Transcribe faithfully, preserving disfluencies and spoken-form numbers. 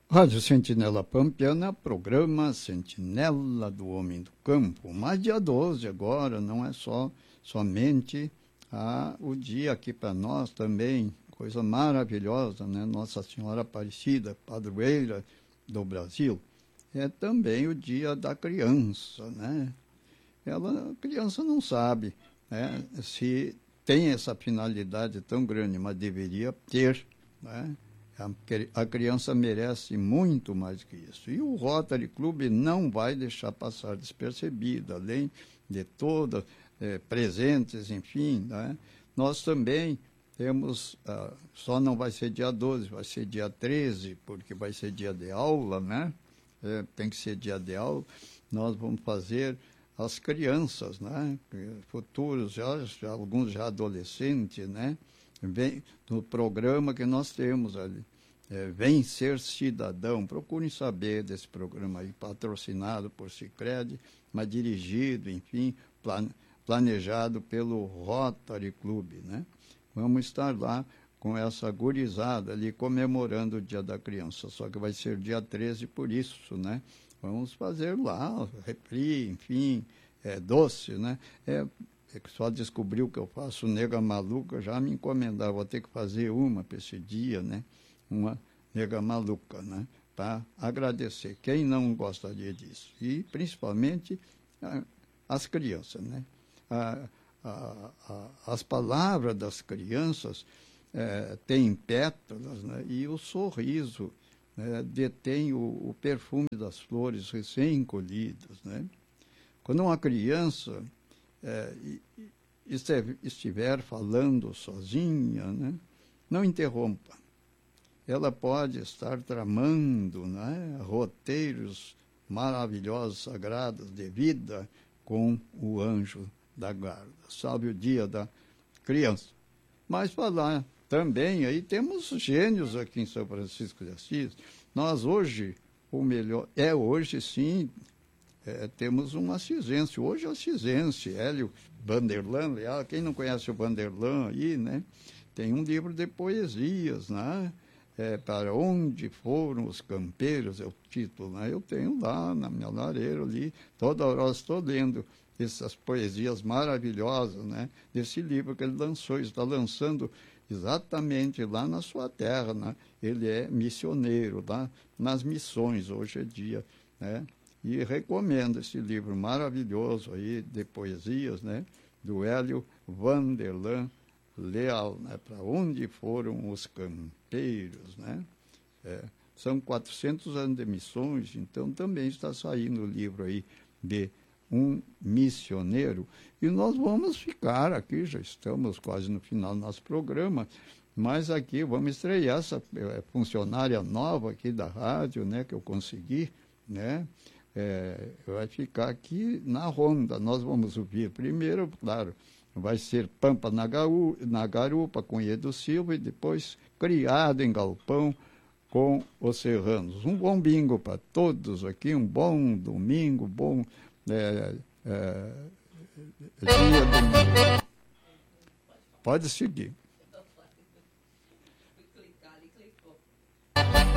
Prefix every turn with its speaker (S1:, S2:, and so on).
S1: Rádio Sentinela Pampiana, programa Sentinela do Homem do Campo. Mas dia doze agora, não é só somente ah, o dia aqui para nós também, coisa maravilhosa, né? Nossa Senhora Aparecida, padroeira do Brasil. É também o dia da criança, né? Ela, a criança não sabe, né, se tem essa finalidade tão grande, mas deveria ter, né? A criança merece muito mais que isso. E o Rotary Club não vai deixar passar despercebido, além de todas, é, presentes, enfim, né? Nós também temos, ah, só não vai ser dia doze, vai ser dia treze, porque vai ser dia de aula, né? É, tem que ser dia de aula. Nós vamos fazer as crianças, né? Futuros, já, já, alguns já adolescentes, né? Vem no programa que nós temos ali, é, Vem Ser Cidadão. Procurem saber desse programa aí, patrocinado por Sicredi, mas dirigido, enfim, plan, planejado pelo Rotary Club, né? Vamos estar lá com essa gurizada ali comemorando o Dia da Criança, só que vai ser dia treze por isso, né? Vamos fazer lá, refri, enfim, é, doce, né? É, É que só descobriu que eu faço nega maluca, já me encomendava, vou ter que fazer uma para esse dia, né? Uma nega maluca, né? Para agradecer. Quem não gostaria disso? E, principalmente, a, as crianças, né? A, a, a, as palavras das crianças é, têm pétalas, né? E o sorriso, né, detém o, o perfume das flores recém-colhidas, né? Quando uma criança É, estiver falando sozinha, né, não interrompa. Ela pode estar tramando, né, roteiros maravilhosos, sagrados de vida com o anjo da guarda. Salve o dia da criança. Mas falar também, aí temos gênios aqui em São Francisco de Assis. Nós hoje, o melhor, é hoje sim, É, temos um assisense, hoje é assisense, Hélio Vanderlan, Leal. Quem não conhece o Vanderlan aí, né? Tem um livro de poesias, né? É, Para Onde Foram os Campeiros, é o título, né? Eu tenho lá na minha lareira ali, toda hora eu estou lendo essas poesias maravilhosas, né? Desse livro que ele lançou, está lançando exatamente lá na sua terra, né? Ele é missioneiro lá nas missões, hoje é dia, né? E recomendo esse livro maravilhoso aí de poesias, né, do Hélio Vanderlan Leal, né, Para Onde Foram os Campeiros, né? É, são quatrocentos anos de missões, então também está saindo o livro aí de um missioneiro. E nós vamos ficar aqui, já estamos quase no final do nosso programa, mas aqui vamos estrear essa funcionária nova aqui da rádio, né, que eu consegui, né? É, vai ficar aqui na ronda. Nós vamos ouvir primeiro, claro, vai ser Pampa na, Gaú, na Garupa com Edu Silva e depois Criado em Galpão com os Serranos. Um bom bingo para todos aqui, um bom domingo, bom é, é, dia do... Pode seguir.